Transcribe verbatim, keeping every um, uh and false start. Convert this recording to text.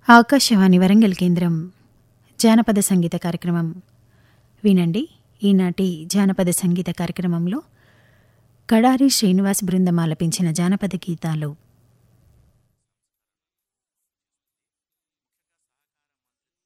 ఆకాశవాణి వరంగల్ కేంద్రం జానపద సంగీత కార్యక్రమం వినండి. ఈనాటి జానపద సంగీత కార్యక్రమంలో కడారి శ్రీనివాస్ బృందం ఆలపించిన జానపద గీతాలు